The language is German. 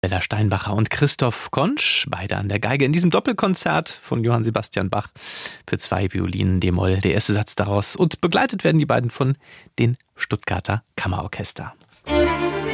Bella Steinbacher und Christoph Konsch, beide an der Geige in diesem Doppelkonzert von Johann Sebastian Bach für 2 Violinen d-Moll, der erste Satz daraus. Und begleitet werden die beiden von den Stuttgarter Kammerorchester.